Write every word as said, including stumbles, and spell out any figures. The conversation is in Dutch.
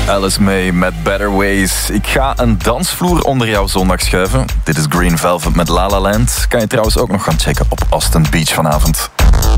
Alice May met Better Ways. Ik ga een dansvloer onder jouw zondag schuiven. Dit is Green Velvet met La La Land. Kan je trouwens ook nog gaan checken op Austin Beach vanavond.